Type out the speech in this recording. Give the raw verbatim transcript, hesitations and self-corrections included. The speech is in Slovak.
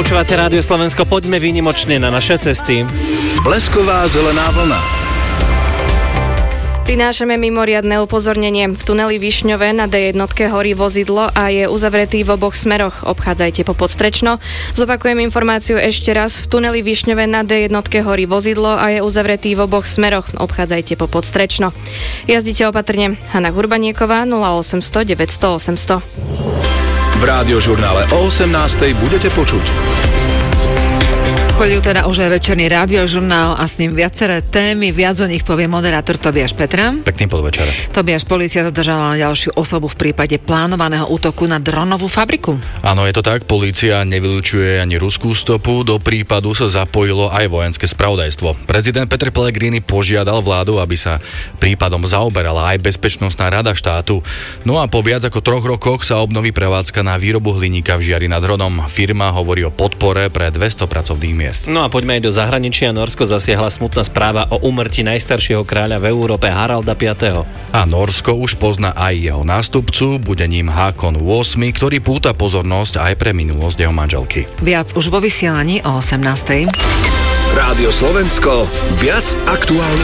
Počúvate Rádio Slovensko, poďme výnimočne na naše cesty. Blesková zelená vlna. Prinášame mimoriadne upozornenie. V tuneli Višňové na dé jedna horí vozidlo a je uzavretý v oboch smeroch. Obchádzajte po Podstrečno. Zopakujem informáciu ešte raz. V tuneli Višňové na dé jedna horí vozidlo a je uzavretý v oboch smeroch. Obchádzajte po Podstrečno. Jazdite opatrne. Hana Hurbanieková, nula osemsto deväťsto osemsto. V Rádiožurnále o osemnástej budete počuť. Chodil teda už aj večerný Rádiožurnál a s ním viaceré témy. Viac o nich povie moderátor Tobiáš Petra. Pekný podvečer. Tobiáš, polícia zadržala ďalšiu osobu v prípade plánovaného útoku na dronovú fabriku. Áno, je to tak. Polícia nevylučuje ani ruskú stopu. Do prípadu sa zapojilo aj vojenské spravodajstvo. Prezident Peter Pellegrini požiadal vládu, aby sa prípadom zaoberala aj Bezpečnostná rada štátu. No a po viac ako troch rokoch sa obnoví prevádzka na výrobu hliníka v Žiari nad Hronom. Firma hovorí o podpore pre dvesto pracovných miest. No a poďme aj do zahraničia. Norsko zasiahla smutná správa o úmrtí najstaršieho kráľa v Európe Haralda piateho. A Norsko už pozná aj jeho nástupcu, bude ním Hákon ôsmy, ktorý púta pozornosť aj pre minulosť jeho manželky. Viac už vo vysielaní o osemnástej. Rádio Slovensko, viac aktuálnych